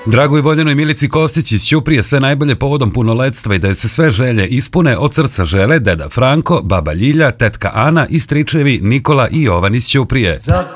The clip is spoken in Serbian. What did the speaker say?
Dragoj voljenoj Milici Kostić iz Ćuprije sve najbolje povodom punoletstva i da je se sve želje ispune od srca žele deda Franko, baba Ljilja, tetka Ana i stričevi Nikola i Jovan iz Ćuprije.